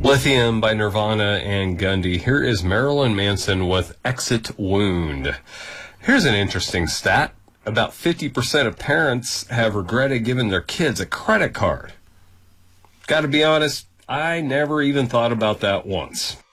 Lithium by Nirvana and Gundy. Here is Marilyn Manson with Exit Wound. Here's an interesting stat. About 50% of parents have regretted giving their kids a credit card. Got to be honest, I never even thought about that once.